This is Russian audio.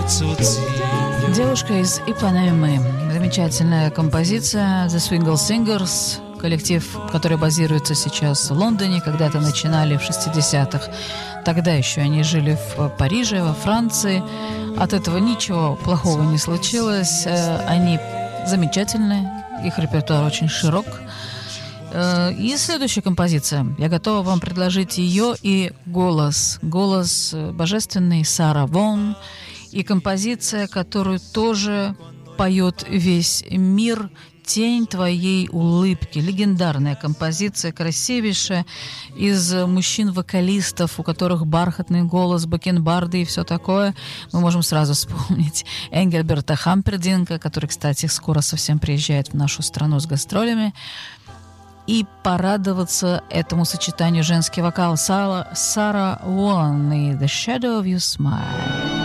Девушка из Ипанемы. Замечательная композиция The Swingle Singers. Коллектив, который базируется сейчас в Лондоне, когда-то начинали в 60-х. Тогда еще они жили в Париже, во Франции. От этого ничего плохого не случилось. Они замечательные, их репертуар очень широк. И следующая композиция. Я готова вам предложить ее и голос. Голос божественный Сара Вон. И композиция, которую тоже поет весь мир, «Тень твоей улыбки». Легендарная композиция, красивейшая, из мужчин-вокалистов, у которых бархатный голос, бакенбарды и все такое. Мы можем сразу вспомнить Энгельберта Хампердинка, который, кстати, скоро совсем приезжает в нашу страну с гастролями. И порадоваться этому сочетанию женский вокал Сара Уон и «The Shadow of Your Smile».